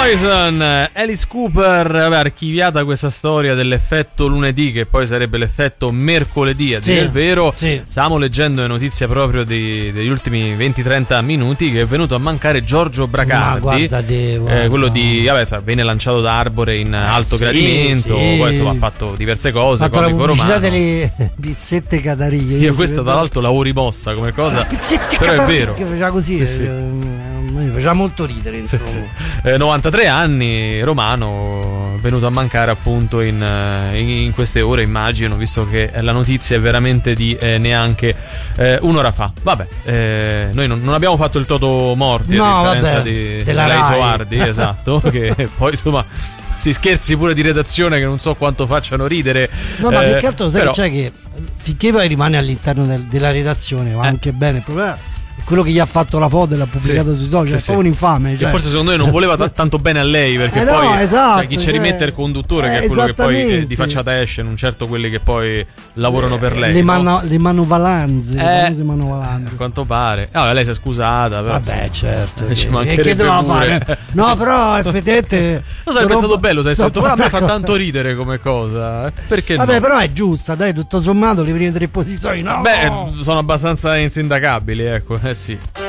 Poison, Alice Cooper aveva archiviata questa storia dell'effetto lunedì, che poi sarebbe l'effetto mercoledì, a dire il vero. Stavamo leggendo le notizie proprio degli ultimi 20-30 minuti che è venuto a mancare Giorgio Bracardi, quello di viene lanciato da Arbore in alto gradimento, poi insomma ha fatto diverse cose, comico romano, delle pizzette catarine. Io questa tra l'altro l'avevo rimossa come cosa, però è vero che faceva così, mi faceva molto ridere, insomma. 93 anni, romano, venuto a mancare appunto in queste ore, immagino, visto che la notizia è veramente di neanche un'ora fa. Vabbè, noi non abbiamo fatto il toto morti, a differenza della Isoardi, esatto, che poi insomma si scherzi pure di redazione che non so quanto facciano ridere. No, ma più che altro sai, c'è che finché poi rimane all'interno della redazione va anche bene. Il problema è quello che gli ha fatto la foto e l'ha pubblicato sui social, è proprio un infame, che forse secondo me non voleva tanto bene a lei, perché poi chi ci rimette il conduttore, che è quello che poi di facciata esce, non certo quelli che poi lavorano per lei, le manovalanze, a quanto pare. Lei si è scusata, però certo, ci mancherebbe doveva pure fare. No, però effettivamente sarebbe stato bello se però a me fa tanto ridere come cosa, perché però è giusta, dai, tutto sommato le prime tre posizioni sono abbastanza insindacabili, ecco. Sì.